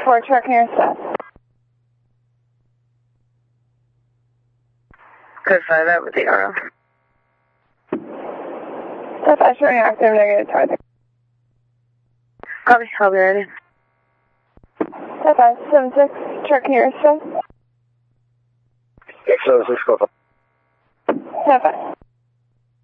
4, truck near set. Code 5 out with the RO. Step 5 showing active negative target. Copy, I'll be ready. Step 5, 76, truck near set. 676, go. Step 5.